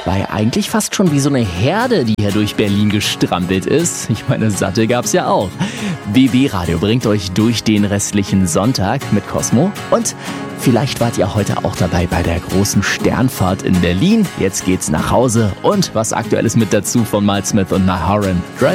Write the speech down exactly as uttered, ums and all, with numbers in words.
War ja eigentlich fast schon wie so eine Herde, die hier durch Berlin gestrampelt ist. Ich meine, Satte gab's ja auch. B B Radio bringt euch durch den restlichen Sonntag mit Cosmo. Und vielleicht wart ihr heute auch dabei bei der großen Sternfahrt in Berlin. Jetzt geht's nach Hause. Und was Aktuelles mit dazu von Miles Smith und Naharan. Dress